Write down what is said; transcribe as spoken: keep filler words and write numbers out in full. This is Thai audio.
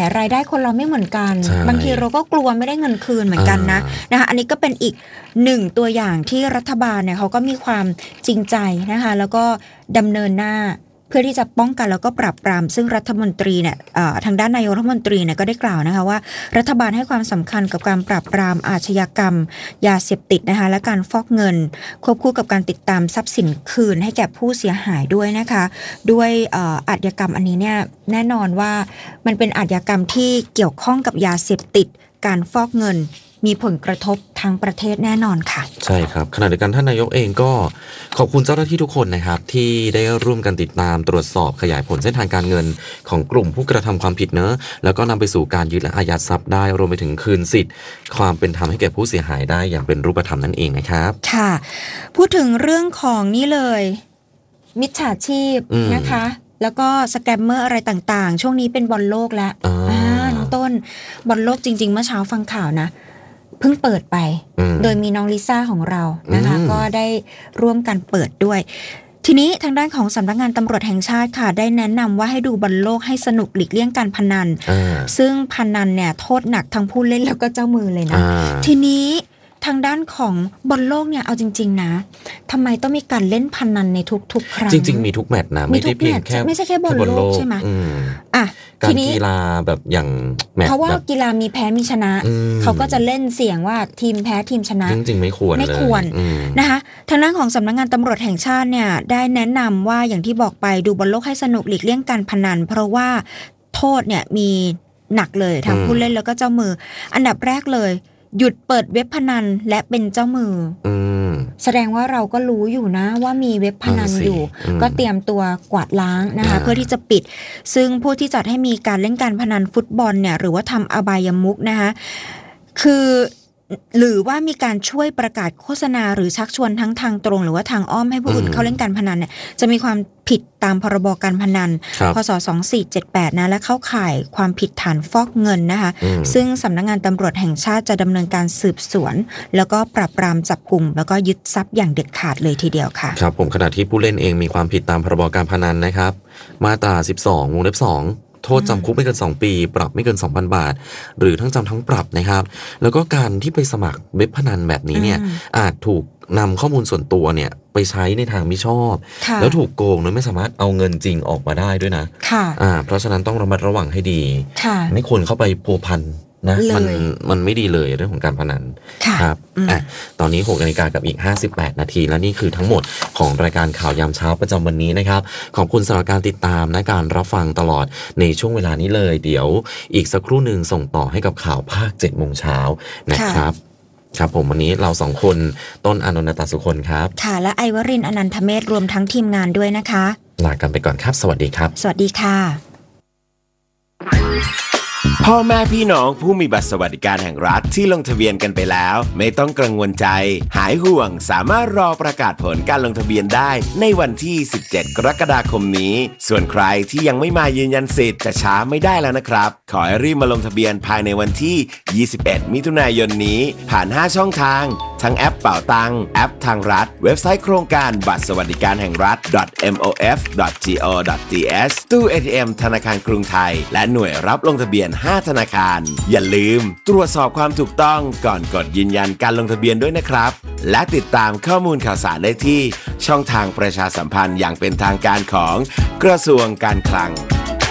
รายได้คนเราไม่เหมือนกันบางทีเราก็กลัวไม่ได้เงินคืนเหมือนกันนะนะคะอันนี้ก็เป็นอีกหนึ่งตัวอย่างที่รัฐบาลเนี่ยเขาก็มีความจริงใจนะคะแล้วก็ดำเนินหน้าเพื่อที่จะป้องกันแล้วก็ปราบปรามซึ่งรัฐมนตรีเนี่ยทางด้านนายกรัฐมนตรีเนี่ยก็ได้กล่าวนะคะว่ารัฐบาลให้ความสำคัญกับการปราบปรามอาชญากรรมยาเสพติดนะคะและการฟอกเงินควบคู่กับการติดตามทรัพย์สินคืนให้แก่ผู้เสียหายด้วยนะคะด้วยอาชญากรรมอันนี้เนี่ยแน่นอนว่ามันเป็นอาชญากรรมที่เกี่ยวข้องกับยาเสพติดการฟอกเงินมีผลกระทบทั้งประเทศแน่นอนค่ะใช่ครับขณะเดียวกันท่านนายกเองก็ขอบคุณเจ้าหน้าที่ทุกคนนะครับที่ได้ร่วมกันติดตามตรวจสอบขยายผลเส้นทางการเงินของกลุ่มผู้กระทำความผิดเนอะแล้วก็นำไปสู่การยึดและอายัดทรัพย์ได้รวมไปถึงคืนสิทธิ์ความเป็นธรรมให้แก่ผู้เสียหายได้อย่างเป็นรูปธรรมนั่นเองนะครับค่ะพูดถึงเรื่องของนี่เลยมิจฉาชีพนะคะแล้วก็สแกมเมอร์อะไรต่างๆช่วงนี้เป็นบอลโลกแล้วอ่าน้องต้นบอลโลกจริงๆเมื่อเช้าฟังข่าวนะเพิ่งเปิดไปโดยมีน้องลิซ่าของเรานะคะก็ได้ร่วมกันเปิดด้วยทีนี้ทางด้านของสำนักงานตำรวจแห่งชาติค่ะได้แนะนำว่าให้ดูบอลโลกให้สนุกหลีกเลี่ยงการพนันซึ่งพนันเนี่ยโทษหนักทั้งผู้เล่นแล้วก็เจ้ามือเลยนะทีนี้ทางด้านของบอลโลกเนี่ยเอาจริงๆนะทำไมต้องมีการเล่นพนันในทุกๆครั้งจริงๆมีทุกแมตช์นะไม่ได้เพียงแค่ไม่ใช่แค่บอลโลกใช่ไหมอ่ะการกีฬาแบบอย่างแมตช์เพราะว่ากีฬามีแพ้มีชนะเขาก็จะเล่นเสี่ยงว่าทีมแพ้ทีมชนะจริงๆไม่ควรไม่ควรนะคะทางด้านของสำนักงานตำรวจแห่งชาติเนี่ยได้แนะนำว่าอย่างที่บอกไปดูบอลโลกให้สนุกหลีกเลี่ยงการพนันเพราะว่าโทษเนี่ยมีหนักเลยทั้งผู้เล่นแล้วก็เจ้ามืออันดับแรกเลยหยุดเปิดเว็บพนันและเป็นเจ้ามือแสดงว่าเราก็รู้อยู่นะว่ามีเว็บพนันอยู่ก็เตรียมตัวกวาดล้างนะคะเพื่อที่จะปิดซึ่งผู้ที่จัดให้มีการเล่นการพนันฟุตบอลเนี่ยหรือว่าทำอบายมุขนะคะคือหรือว่ามีการช่วยประกาศโฆษณาหรือชักชวนทั้งทางตรงหรือว่าทางอ้อมให้ผู้อื่นเข้าเล่นการพนันเนี่ยจะมีความผิดตามพรบการพนันพ.ศ. สองพันสี่ร้อยเจ็ดสิบแปดนะและเข้าข่ายความผิดฐานฟอกเงินนะคะซึ่งสำนักงานตำรวจแห่งชาติจะดำเนินการสืบสวนแล้วก็ปราบปรามจับกุมแล้วก็ยึดทรัพย์อย่างเด็ดขาดเลยทีเดียวค่ะครับผมขณะที่ผู้เล่นเองมีความผิดตามพรบการพนันนะครับมาตราสิบสองวงเล็บสองโทษจำคุกไม่เกินสองปีปรับไม่เกิน สองพัน บาทหรือทั้งจำทั้งปรับนะครับแล้วก็การที่ไปสมัครเว็บพนันแบบนี้เนี่ยอาจถูกนำข้อมูลส่วนตัวเนี่ยไปใช้ในทางมิชอบแล้วถูกโกงโดยไม่สามารถเอาเงินจริงออกมาได้ด้วยนะอ่าเพราะฉะนั้นต้องระมัดระวังให้ดีไม่ควรเข้าไปพัวพันนะมันมันไม่ดีเลยเรื่องของการพนันครับอ่ะตอนนี้หกนาฬิกากับอีกห้าสิบแปดนาทีและนี่คือทั้งหมดของรายการข่าวยามเช้าประจำวันนี้นะครับขอบคุณสำหรับการติดตามและการรับฟังตลอดในช่วงเวลานี้เลยเดี๋ยวอีกสักครู่หนึ่งส่งต่อให้กับข่าวภาค เจ็ดโมงเช้านะครับครับผมวันนี้เราสองคนต้นอานนท์ ตาสุคนครับค่ะและไอวรินทร์อนันทเมธรวมทั้งทีมงานด้วยนะคะลากันไปก่อนครับสวัสดีครับสวัสดีค่ะพ่อแม่พี่น้องผู้มีบัตรสวัสดิการแห่งรัฐที่ลงทะเบียนกันไปแล้วไม่ต้องกังวลใจหายห่วงสามารถรอประกาศผลการลงทะเบียนได้ในวันที่สิบเจ็ดกรกฎาคมนี้ส่วนใครที่ยังไม่มายืนยันสิทธิ์จะช้าไม่ได้แล้วนะครับขอให้รีบมาลงทะเบียนภายในวันที่ยี่สิบเอ็ดมิถุนายนนี้ผ่านห้าช่องทางทั้งแอปเป๋าตังแอปทางรัฐเว็บไซต์โครงการบัตรสวัสดิการแห่งรัฐ เอ็ม โอ เอฟ ดอท จี โอ ดอท ที เอส ตู้ เอ ที เอ็ม ธนาคารกรุงไทยและหน่วยรับลงทะเบียนห้าธนาคารอย่าลืมตรวจสอบความถูกต้องก่อนกดยืนยันการลงทะเบียนด้วยนะครับและติดตามข้อมูลข่าวสารได้ที่ช่องทางประชาสัมพันธ์อย่างเป็นทางการของกระทรวงการคลัง